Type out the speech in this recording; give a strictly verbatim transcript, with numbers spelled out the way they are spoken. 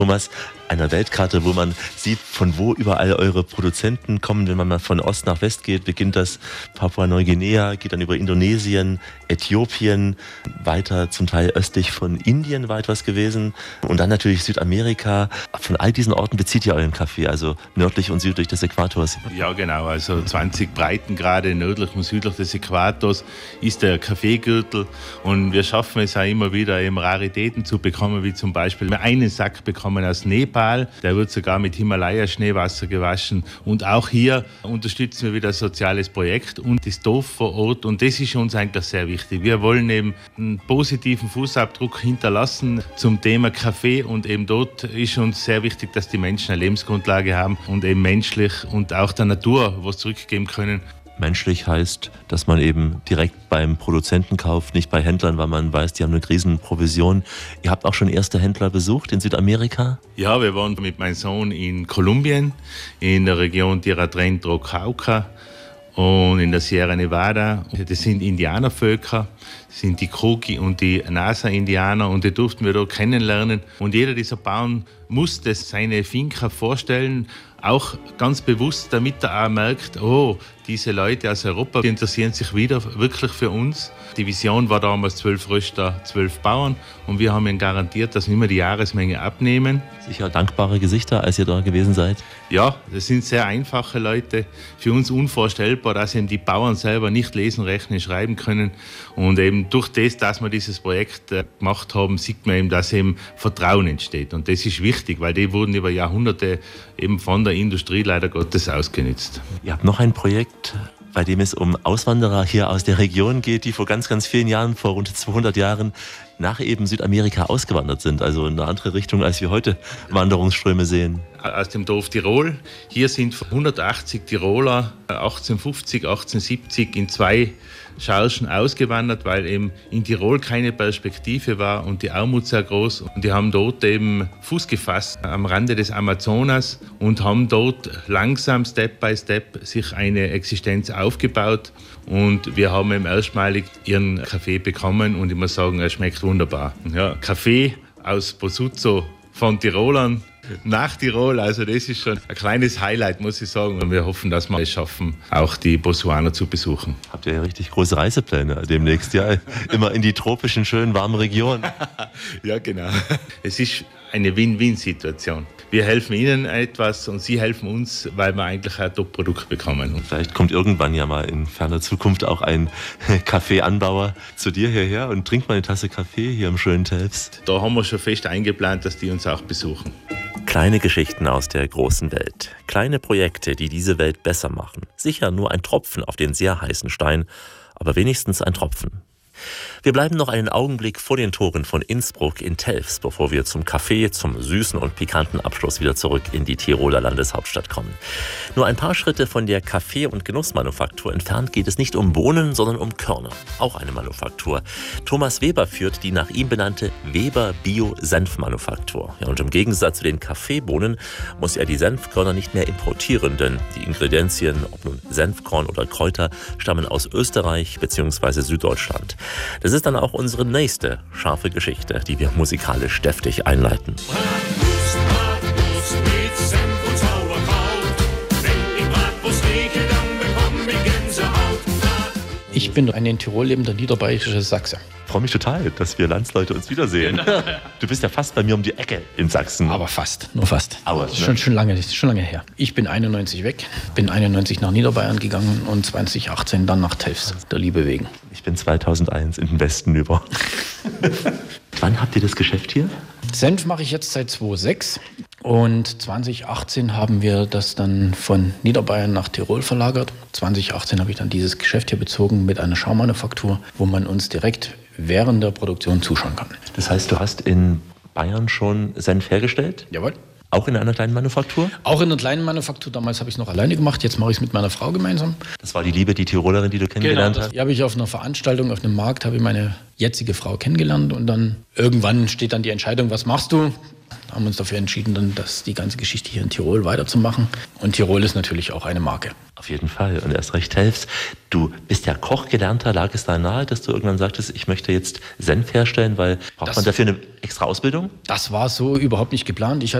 Thomas, einer Weltkarte, wo man sieht, von wo überall eure Produzenten kommen. Wenn man mal von Ost nach West geht, beginnt das Papua-Neuguinea, geht dann über Indonesien, Äthiopien, weiter zum Teil östlich von Indien weit was gewesen und dann natürlich Südamerika. Von all diesen Orten bezieht ihr euren Kaffee, also nördlich und südlich des Äquators. Ja genau, also zwanzig Breitengrade nördlich und südlich des Äquators ist der Kaffeegürtel und wir schaffen es auch immer wieder, eben Raritäten zu bekommen, wie zum Beispiel einen Sack bekommen aus Nepal, der wird sogar mit Himalaya-Schneewasser gewaschen und auch hier unterstützen wir wieder ein soziales Projekt und das Dorf vor Ort und das ist uns eigentlich sehr wichtig. Wir wollen eben einen positiven Fußabdruck hinterlassen zum Thema Kaffee und eben dort ist uns sehr wichtig, dass die Menschen eine Lebensgrundlage haben und eben menschlich und auch der Natur was zurückgeben können. Menschlich heißt, dass man eben direkt beim Produzenten kauft, nicht bei Händlern, weil man weiß, die haben eine riesen Provision. Ihr habt auch schon erste Händler besucht in Südamerika? Ja, wir waren mit meinem Sohn in Kolumbien, in der Region Tierra Adentro, Cauca und in der Sierra Nevada. Das sind Indianervölker, das sind die Kogi und die Nasa-Indianer und die durften wir dort kennenlernen. Und jeder dieser Bauern musste seine Finca vorstellen, auch ganz bewusst, damit er auch merkt, oh, diese Leute aus Europa, die interessieren sich wieder wirklich für uns. Die Vision war damals zwölf Röster, zwölf Bauern und wir haben ihnen garantiert, dass wir immer die Jahresmenge abnehmen. Sicher dankbare Gesichter, als ihr da gewesen seid? Ja, das sind sehr einfache Leute. Für uns unvorstellbar, dass eben die Bauern selber nicht lesen, rechnen, schreiben können. Und eben durch das, dass wir dieses Projekt gemacht haben, sieht man eben, dass eben Vertrauen entsteht. Und das ist wichtig, weil die wurden über Jahrhunderte eben von der Industrie leider Gottes ausgenutzt. Ihr habt noch ein Projekt, bei dem es um Auswanderer hier aus der Region geht, die vor ganz, ganz vielen Jahren, vor rund zweihundert Jahren, nach eben Südamerika ausgewandert sind, also in eine andere Richtung, als wir heute Wanderungsströme sehen. Aus dem Dorf Tirol. Hier sind hundertachtzig Tiroler achtzehnhundertfünfzig, achtzehnhundertsiebzig in zwei Chargen ausgewandert, weil eben in Tirol keine Perspektive war und die Armut sehr groß. Und die haben dort eben Fuß gefasst am Rande des Amazonas und haben dort langsam, Step by Step, sich eine Existenz aufgebaut. Und wir haben eben erstmalig ihren Kaffee bekommen und ich muss sagen, er schmeckt wunderbar. Ja, Kaffee aus Bosuzzo von Tirolern nach Tirol, also das ist schon ein kleines Highlight, muss ich sagen. Und wir hoffen, dass wir es schaffen, auch die Botswana zu besuchen. Habt ihr ja richtig große Reisepläne demnächst, ja? Immer in die tropischen, schönen, warmen Regionen. Ja, genau. Es ist eine Win-Win-Situation. Wir helfen ihnen etwas und sie helfen uns, weil wir eigentlich ein Top-Produkt bekommen. Und vielleicht kommt irgendwann ja mal in ferner Zukunft auch ein Kaffeeanbauer zu dir hierher und trinkt mal eine Tasse Kaffee hier im schönen Telfs. Da haben wir schon fest eingeplant, dass die uns auch besuchen. Kleine Geschichten aus der großen Welt. Kleine Projekte, die diese Welt besser machen. Sicher nur ein Tropfen auf den sehr heißen Stein, aber wenigstens ein Tropfen. Wir bleiben noch einen Augenblick vor den Toren von Innsbruck in Telfs, bevor wir zum Kaffee, zum süßen und pikanten Abschluss wieder zurück in die Tiroler Landeshauptstadt kommen. Nur ein paar Schritte von der Kaffee- und Genussmanufaktur entfernt geht es nicht um Bohnen, sondern um Körner. Auch eine Manufaktur. Thomas Weber führt die nach ihm benannte Weber Bio-Senfmanufaktur. Ja, und im Gegensatz zu den Kaffeebohnen muss er die Senfkörner nicht mehr importieren, denn die Ingredienzien, ob nun Senfkorn oder Kräuter, stammen aus Österreich bzw. Süddeutschland. Das ist dann auch unsere nächste scharfe Geschichte, die wir musikalisch deftig einleiten. Bratwurst, Bratwurst mit Senf und Sauerkraut. Wenn ich Bratwurst rieche, dann bekomm ich Gänsehaut. Ich bin ein in Tirol lebender niederbayerischer Sachse. Ich freue mich total, dass wir Landsleute uns wiedersehen. Genau. Du bist ja fast bei mir um die Ecke in Sachsen. Aber fast, nur fast. Aber, ne? schon, schon, lange, schon lange her. Ich bin einundneunzig weg, bin einundneunzig nach Niederbayern gegangen und zwanzig achtzehn dann nach Telfs, der Liebe wegen. Ich bin zweitausendeins in den Westen über. Wann habt ihr das Geschäft hier? Senf mache ich jetzt seit zweitausendsechs und zwanzig achtzehn haben wir das dann von Niederbayern nach Tirol verlagert. zwanzig achtzehn habe ich dann dieses Geschäft hier bezogen mit einer Schaummanufaktur, wo man uns direkt während der Produktion zuschauen kann. Das heißt, du hast in Bayern schon Senf hergestellt? Jawohl. Auch in einer kleinen Manufaktur? Auch in einer kleinen Manufaktur. Damals habe ich es noch alleine gemacht, jetzt mache ich es mit meiner Frau gemeinsam. Das war die Liebe, die Tirolerin, die du kennengelernt genau, hast? Die habe ich auf einer Veranstaltung, auf einem Markt, habe ich meine jetzige Frau kennengelernt und dann irgendwann steht dann die Entscheidung, was machst du? Haben uns dafür entschieden, dann das, die ganze Geschichte hier in Tirol weiterzumachen. Und Tirol ist natürlich auch eine Marke. Auf jeden Fall. Und erst recht Helfs. Du bist ja Kochgelernter. Lag es da nahe, dass du irgendwann sagtest, ich möchte jetzt Senf herstellen, weil braucht Das- man dafür eine extra Ausbildung? Das war so überhaupt nicht geplant. Ich